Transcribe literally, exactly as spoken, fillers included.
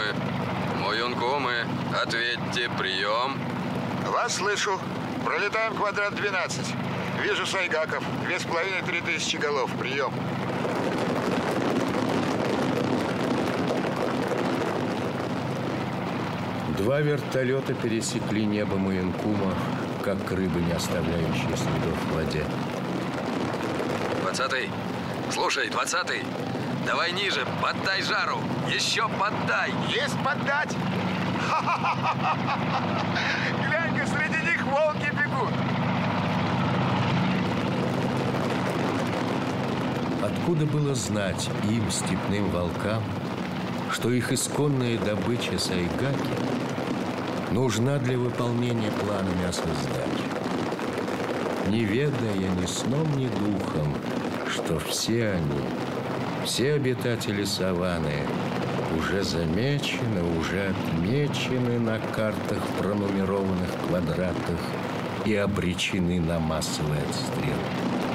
Муюнкумы, Муюнкумы, ответьте, прием. Вас слышу. Пролетаем квадрат двенадцать. Вижу сайгаков. Две с половиной, три тысячи голов. Прием. Два вертолета пересекли небо Муюнкума, как рыбы, не оставляющие следов в воде. Двадцатый. Слушай, двадцатый. Давай ниже, поддай жару. Еще поддай. Есть поддать. Глянь-ка, среди них волки бегут. Откуда было знать им, степным волкам, что их исконная добыча сайгаки нужна для выполнения плана мясосдачи? Не ведая ни сном, ни духом, что все они, все обитатели саванны, уже замечены, уже отмечены на картах в пронумерованных квадратах и обречены на массовый отстрел.